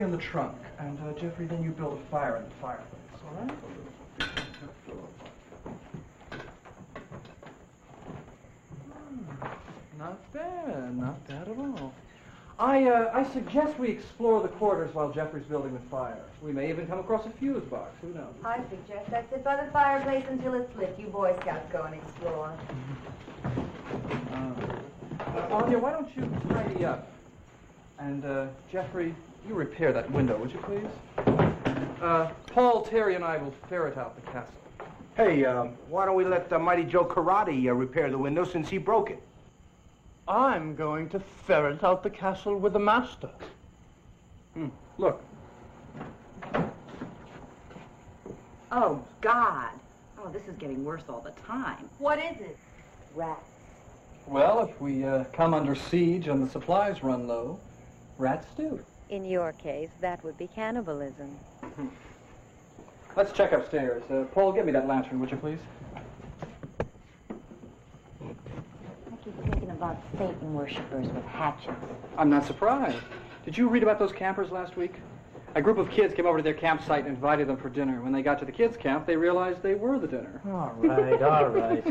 in the trunk, and Jeffrey, then you build a fire in the fireplace, all right? Not bad, not bad at all. I suggest we explore the quarters while Jeffrey's building the fire. We may even come across a fuse box, who knows? I suggest I sit by the fireplace until it's lit. You Boy Scouts go and explore. Anya, why don't you tidy up? And, Jeffrey, you repair that window, would you please? Paul, Terry, and I will ferret out the castle. Hey, why don't we let Mighty Joe Karate repair the window since he broke it? I'm going to ferret out the castle with the master. Look. Oh, God. Oh, this is getting worse all the time. What is it? Rats. Well, if we come under siege and the supplies run low, rats do. In your case, that would be cannibalism. Let's check upstairs. Paul, get me that lantern, would you please? I keep thinking about Satan worshippers with hatchets. I'm not surprised. Did you read about those campers last week? A group of kids came over to their campsite and invited them for dinner. When they got to the kids' camp, they realized they were the dinner. All right, all right.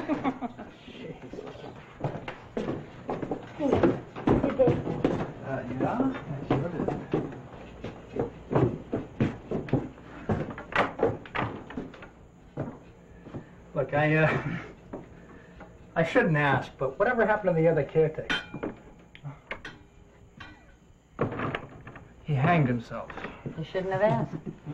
Did they? Yeah, I sure did. Look, I shouldn't ask, but whatever happened to the other caretaker? He hanged himself. You shouldn't have asked.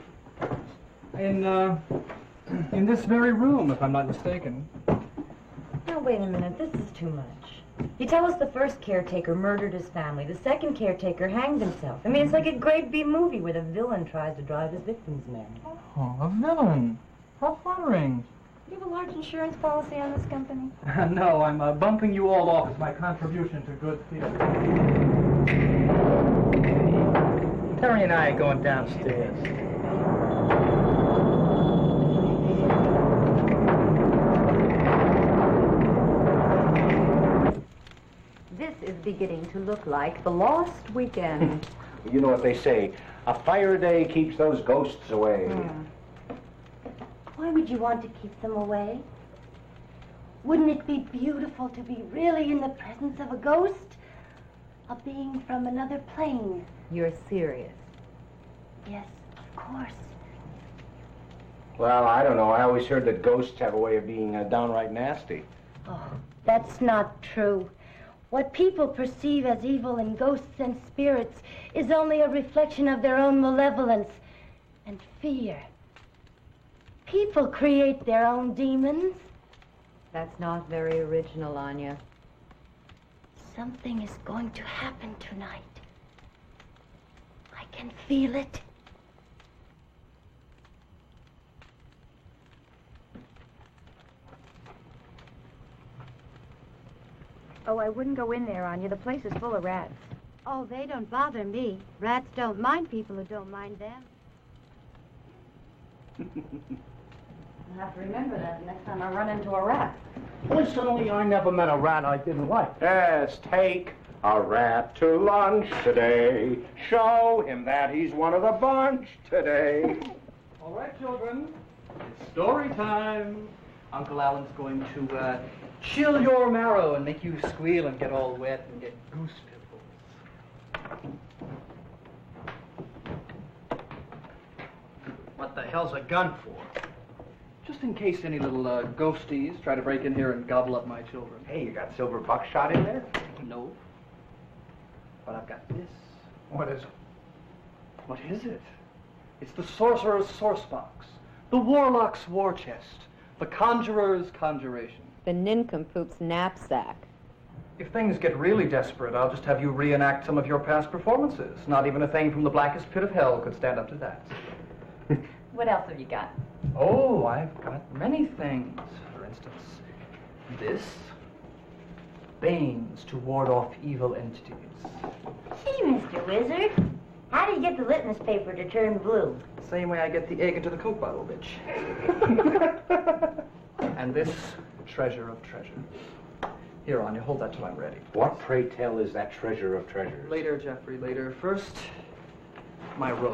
In this very room, if I'm not mistaken. Now, wait a minute. This is too much. You tell us the first caretaker murdered his family. The second caretaker hanged himself. I mean, it's like a grade B movie where the villain tries to drive his victims mad. Oh, a villain. How flattering. Do you have a large insurance policy on this company? No, I'm bumping you all off as my contribution to good theater. Terry and I are going downstairs. This is beginning to look like the Lost Weekend. You know what they say, a fire day keeps those ghosts away. Why would you want to keep them away? Wouldn't it be beautiful to be really in the presence of a ghost? A being from another plane? You're serious. Yes, of course. Well, I don't know. I always heard that ghosts have a way of being downright nasty. Oh, that's not true. What people perceive as evil in ghosts and spirits is only a reflection of their own malevolence and fear. People create their own demons. That's not very original, Anya. Something is going to happen tonight. I can feel it. Oh, I wouldn't go in there, Anya. The place is full of rats. Oh, they don't bother me. Rats don't mind people who don't mind them. I'll have to remember that next time I run into a rat. Personally, I never met a rat I didn't like. Yes, take a rat to lunch today. Show him that he's one of the bunch today. All right, children. It's story time. Uncle Alan's going to chill your marrow and make you squeal and get all wet and get goose pimples. What the hell's a gun for? Just in case any little ghosties try to break in here and gobble up my children. Hey, you got silver buckshot in there? No. But I've got this. What is it? What is it? It's the sorcerer's source box, the warlock's war chest, the conjurer's conjuration. The nincompoop's knapsack. If things get really desperate, I'll just have you reenact some of your past performances. Not even a thing from the blackest pit of hell could stand up to that. What else have you got? Oh, I've got many things. For instance, this. Banes to ward off evil entities. Gee, Mr. Wizard, how do you get the litmus paper to turn blue? Same way I get the egg into the Coke bottle, bitch. And this treasure of treasure. Here, Anya, hold that till I'm ready. What, pray tell, is that treasure of treasures? Later, Jeffrey, later. First, my robe.